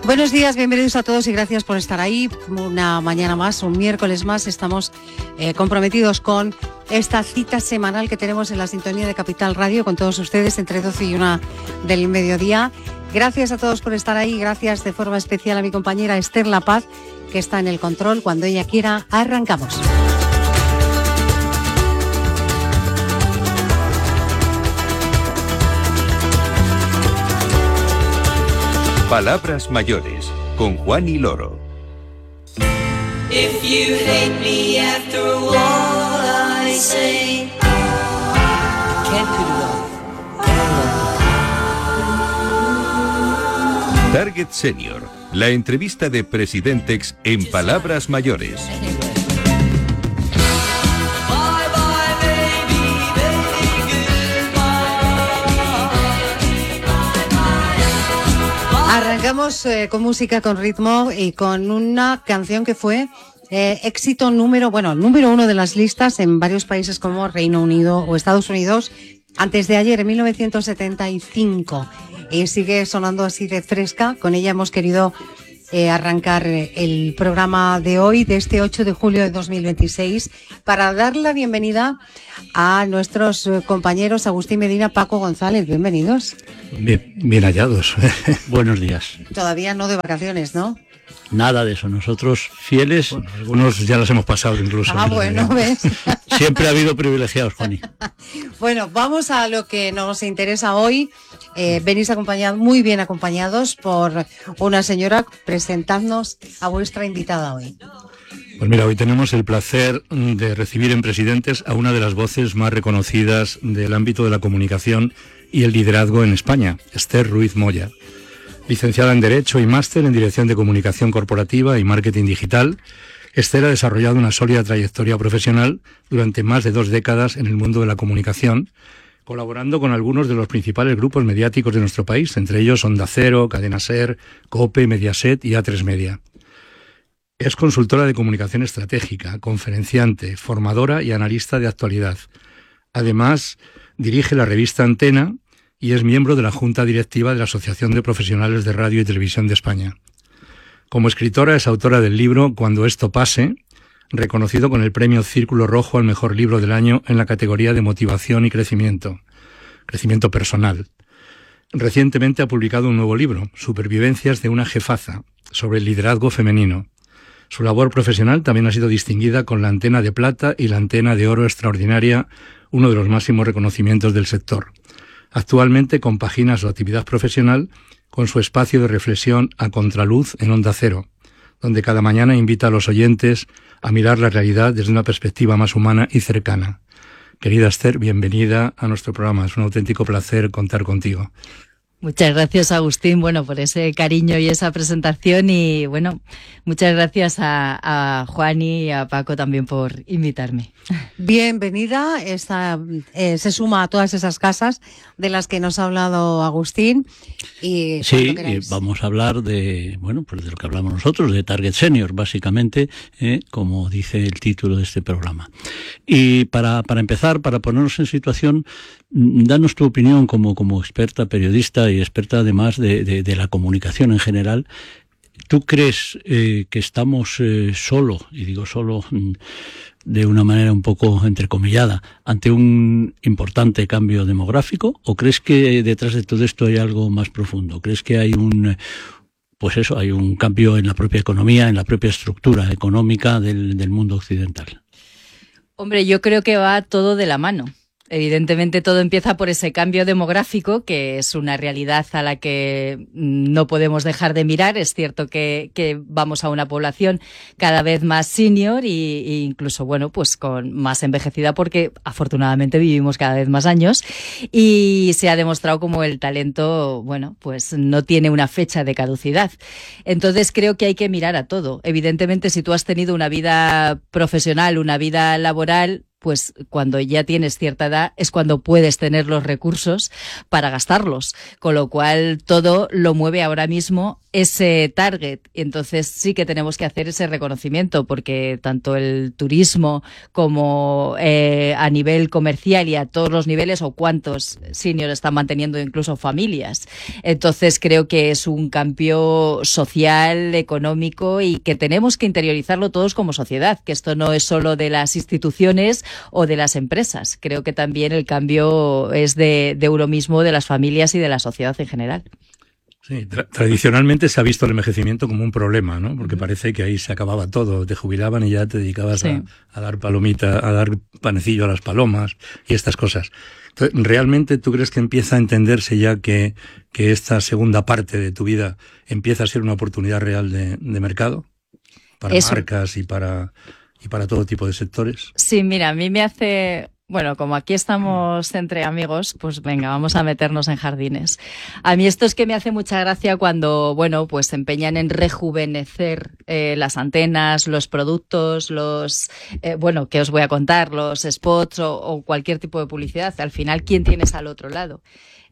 Buenos días, bienvenidos a todos y gracias por estar ahí. Una mañana más, un miércoles más, estamos comprometidos con esta cita semanal que tenemos en la sintonía de Capital Radio con todos ustedes entre 12 y 1 del mediodía. Gracias a todos por estar ahí, gracias de forma especial a mi compañera Esther La Paz, que está en el control. Cuando ella quiera, arrancamos. Palabras mayores, con Juan y Loro. If you hate me after all I say, can't put it off. Target Senior, la entrevista de Presidentex en Palabras mayores. Arrancamos con música, con ritmo y con una canción que fue éxito número uno de las listas en varios países como Reino Unido o Estados Unidos antes de ayer, en 1975. Y sigue sonando así de fresca. Con ella hemos querido arrancar el programa de hoy, de este 8 de julio de 2026, para dar la bienvenida a nuestros compañeros Agustín Medina, Paco González. Bienvenidos. Bien hallados. Buenos días. Todavía no de vacaciones, ¿no? Nada de eso. Nosotros fieles. Bueno, algunos ya los hemos pasado incluso. Bueno, ¿ves? Siempre ha habido privilegiados, Juani. Bueno, vamos a lo que nos interesa hoy. Venís muy bien acompañados por una señora. Presentadnos a vuestra invitada hoy. Pues mira, hoy tenemos el placer de recibir en Presidentes a una de las voces más reconocidas del ámbito de la comunicación y el liderazgo en España, Esther Ruiz Moya. Licenciada en Derecho y máster en Dirección de Comunicación Corporativa y Marketing Digital, Esther ha desarrollado una sólida trayectoria profesional durante más de 2 décadas en el mundo de la comunicación, colaborando con algunos de los principales grupos mediáticos de nuestro país, entre ellos Onda Cero, Cadena Ser, COPE, Mediaset y A3 Media. Es consultora de comunicación estratégica, conferenciante, formadora y analista de actualidad. Además, dirige la revista Antena y es miembro de la Junta Directiva de la Asociación de Profesionales de Radio y Televisión de España. Como escritora es autora del libro Cuando esto pase, reconocido con el premio Círculo Rojo al mejor libro del año en la categoría de motivación y crecimiento personal. Recientemente ha publicado un nuevo libro, Supervivencias de una jefaza, sobre el liderazgo femenino. Su labor profesional también ha sido distinguida con la Antena de Plata y la Antena de Oro Extraordinaria, uno de los máximos reconocimientos del sector. Actualmente compagina su actividad profesional con su espacio de reflexión a contraluz en Onda Cero, donde cada mañana invita a los oyentes a mirar la realidad desde una perspectiva más humana y cercana. Querida Esther, bienvenida a nuestro programa. Es un auténtico placer contar contigo. Muchas gracias, Agustín, por ese cariño y esa presentación, y muchas gracias a Juan y a Paco también por invitarme. Bienvenida, se suma a todas esas casas de las que nos ha hablado Agustín. Y sí, vamos a hablar de de lo que hablamos nosotros, de Target Senior, básicamente, como dice el título de este programa. Y para empezar, para ponernos en situación, danos tu opinión como experta periodista y experta además de la comunicación en general. ¿Tú crees que estamos solo, y digo solo de una manera un poco entrecomillada, ante un importante cambio demográfico, o crees que detrás de todo esto hay algo más profundo? ¿Crees que hay hay un cambio en la propia economía, en la propia estructura económica del mundo occidental? Hombre, yo creo que va todo de la mano. Evidentemente todo empieza por ese cambio demográfico, que es una realidad a la que no podemos dejar de mirar. Es cierto que vamos a una población cada vez más senior e incluso, con más envejecida, porque afortunadamente vivimos cada vez más años, y se ha demostrado como el talento, no tiene una fecha de caducidad. Entonces creo que hay que mirar a todo. Evidentemente, si tú has tenido una vida profesional, una vida laboral, pues cuando ya tienes cierta edad es cuando puedes tener los recursos para gastarlos, con lo cual todo lo mueve ahora mismo ese target. Y entonces sí que tenemos que hacer ese reconocimiento, porque tanto el turismo como a nivel comercial y a todos los niveles, o cuántos seniors están manteniendo incluso familias. Entonces creo que es un cambio social, económico, y que tenemos que interiorizarlo todos como sociedad, que esto no es solo de las instituciones o de las empresas. Creo que también el cambio es de uno mismo, de las familias y de la sociedad en general. Sí, tradicionalmente se ha visto el envejecimiento como un problema, ¿no? Porque parece que ahí se acababa todo, te jubilaban y ya te dedicabas a dar palomita, a dar panecillo a las palomas y estas cosas. Entonces, ¿realmente tú crees que empieza a entenderse ya que esta segunda parte de tu vida empieza a ser una oportunidad real de mercado para marcas y para todo tipo de sectores? Sí, mira, a mí me hace... Bueno, como aquí estamos entre amigos, pues venga, vamos a meternos en jardines. A mí esto es que me hace mucha gracia cuando, bueno, pues se empeñan en rejuvenecer las antenas, los productos, bueno, ¿qué os voy a contar? Los spots o cualquier tipo de publicidad. Al final, ¿quién tienes al otro lado?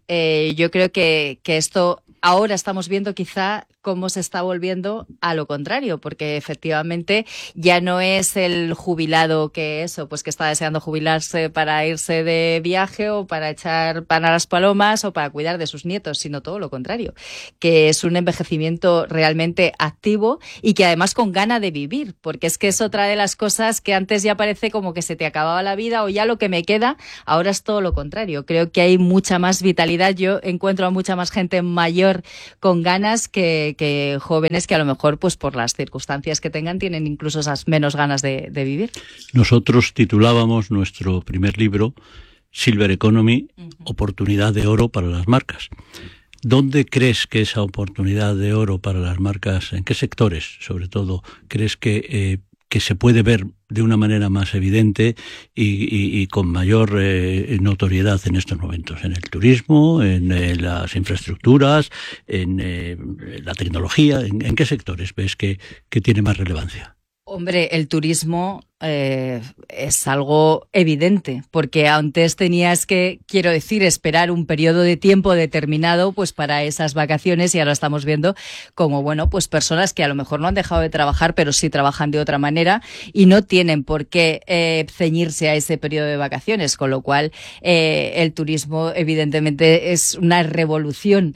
Yo creo que esto ahora estamos viendo quizá cómo se está volviendo a lo contrario, porque efectivamente ya no es el jubilado que está deseando jubilarse para irse de viaje o para echar pan a las palomas o para cuidar de sus nietos, sino todo lo contrario, que es un envejecimiento realmente activo y que además con gana de vivir, porque es que es otra de las cosas que antes ya parece como que se te acababa la vida o ya lo que me queda, ahora es todo lo contrario. Creo que hay mucha más vitalidad, yo encuentro a mucha más gente mayor con ganas que jóvenes que a lo mejor, pues por las circunstancias que tengan, tienen incluso esas menos ganas de vivir. Nosotros titulábamos nuestro primer libro Silver Economy, oportunidad de oro para las marcas. ¿Dónde crees que esa oportunidad de oro para las marcas, en qué sectores, sobre todo, crees que se puede ver de una manera más evidente y con mayor notoriedad en estos momentos? ¿En el turismo, en las infraestructuras, en la tecnología? ¿En qué sectores ves que tiene más relevancia? Hombre, el turismo es algo evidente, porque antes tenías que, quiero decir, esperar un periodo de tiempo determinado pues para esas vacaciones, y ahora estamos viendo como, bueno, pues personas que a lo mejor no han dejado de trabajar, pero sí trabajan de otra manera y no tienen por qué ceñirse a ese periodo de vacaciones, con lo cual el turismo evidentemente es una revolución,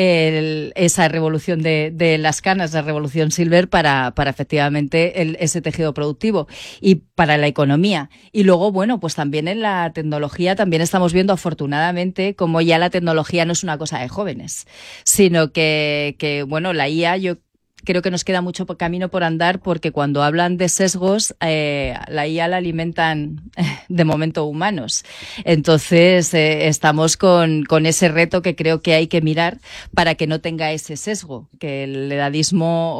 esa revolución de las canas, la revolución Silver para efectivamente ese tejido productivo y para la economía. Y luego, bueno, pues también en la tecnología también estamos viendo afortunadamente como ya la tecnología no es una cosa de jóvenes, sino que bueno, la IA yo creo que nos queda mucho camino por andar, porque cuando hablan de sesgos, la IA la alimentan de momento humanos. Entonces, estamos con ese reto que creo que hay que mirar para que no tenga ese sesgo, que el edadismo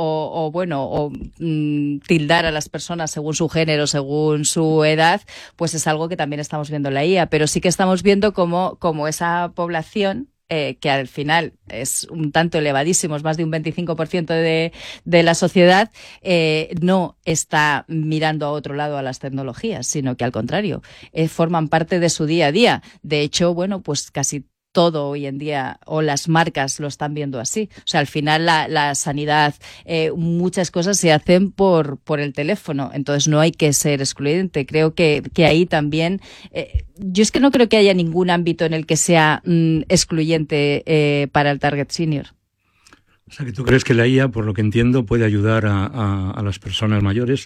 o tildar a las personas según su género, según su edad, pues es algo que también estamos viendo en la IA. Pero sí que estamos viendo como esa población, que al final es un tanto elevadísimo, es más de un 25% de la sociedad, no está mirando a otro lado a las tecnologías, sino que al contrario, forman parte de su día a día. De hecho, bueno, pues casi todo hoy en día, o las marcas lo están viendo así. O sea, al final la sanidad, muchas cosas se hacen por el teléfono, entonces no hay que ser excluyente. Creo que ahí también, yo es que no creo que haya ningún ámbito en el que sea excluyente para el target senior. O sea, que tú crees que la IA, por lo que entiendo, puede ayudar a las personas mayores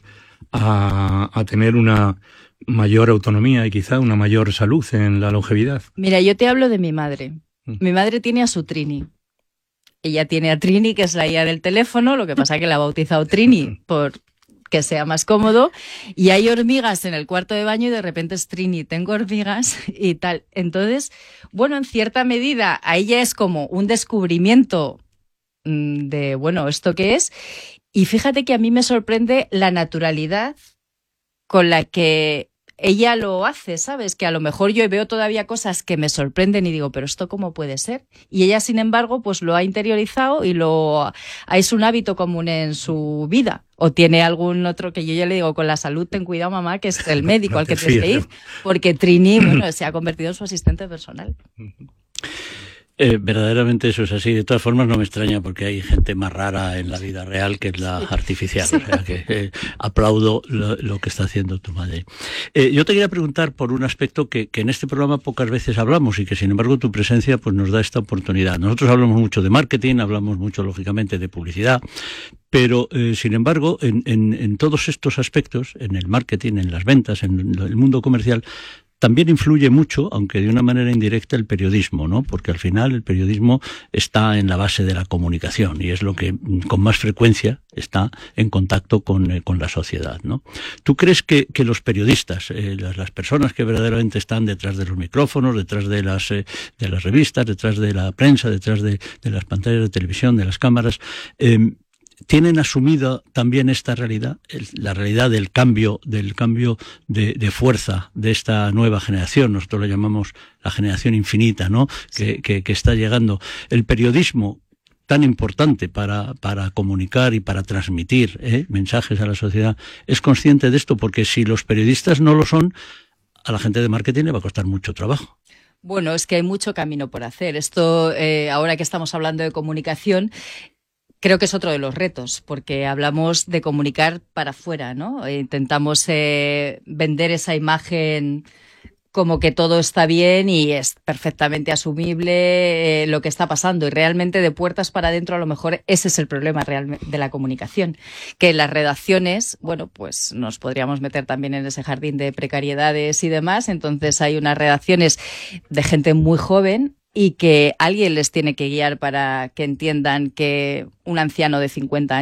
a tener una mayor autonomía y quizá una mayor salud en la longevidad. Mira, yo te hablo de mi madre. Mi madre tiene a su Trini. Ella tiene a Trini, que es la IA del teléfono, lo que pasa es que la ha bautizado Trini por que sea más cómodo, y hay hormigas en el cuarto de baño y de repente es Trini, tengo hormigas y tal. Entonces, bueno, en cierta medida a ella es como un descubrimiento de, bueno, ¿esto qué es? Y fíjate que a mí me sorprende la naturalidad con la que ella lo hace, ¿sabes? Que a lo mejor yo veo todavía cosas que me sorprenden y digo, ¿pero esto cómo puede ser? Y ella, sin embargo, pues lo ha interiorizado y es un hábito común en su vida. O tiene algún otro que yo ya le digo, con la salud ten cuidado, mamá, que es el médico no al que tienes que ir. Porque Trini, bueno, se ha convertido en su asistente personal. Verdaderamente eso es así. De todas formas no me extraña porque hay gente más rara en la vida real que en la artificial. O sea que aplaudo lo que está haciendo tu madre. Yo te quería preguntar por un aspecto que en este programa pocas veces hablamos y que sin embargo tu presencia pues nos da esta oportunidad. Nosotros hablamos mucho de marketing, hablamos mucho lógicamente de publicidad, pero sin embargo en todos estos aspectos, en el marketing, en las ventas, en el mundo comercial, también influye mucho, aunque de una manera indirecta, el periodismo, ¿no? Porque al final el periodismo está en la base de la comunicación y es lo que con más frecuencia está en contacto con la sociedad, ¿no? ¿Tú crees que los periodistas, las personas que verdaderamente están detrás de los micrófonos, detrás de las revistas, detrás de la prensa, detrás de las pantallas de televisión, de las cámaras, tienen asumida también esta realidad, la realidad del cambio de fuerza de esta nueva generación? Nosotros lo llamamos la generación infinita, ¿no? Que está llegando. El periodismo, tan importante para comunicar y para transmitir mensajes a la sociedad, es consciente de esto, porque si los periodistas no lo son, a la gente de marketing le va a costar mucho trabajo. Bueno, es que hay mucho camino por hacer. Esto, ahora que estamos hablando de comunicación, creo que es otro de los retos, porque hablamos de comunicar para afuera, ¿no? Intentamos vender esa imagen como que todo está bien y es perfectamente asumible lo que está pasando. Y realmente de puertas para adentro a lo mejor ese es el problema real de la comunicación. Que en las redacciones, bueno, pues nos podríamos meter también en ese jardín de precariedades y demás. Entonces hay unas redacciones de gente muy joven y que alguien les tiene que guiar para que entiendan que un anciano de 50 años